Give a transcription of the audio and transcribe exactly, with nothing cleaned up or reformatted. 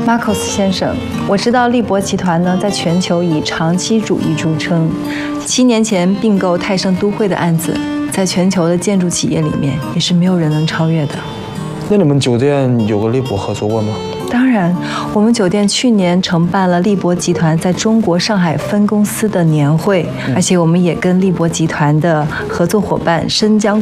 Marcos 先生，我知道利博集团呢，在全球以长期主义著称。七年前并购泰盛都会的案子，在全球的建筑企业里面也是没有人能超越的。 那你们酒店有跟利博合作过吗？ 当然，我们酒店去年承办了利博集团在中国上海分公司的年会，而且我们也跟利博集团的合作伙伴申江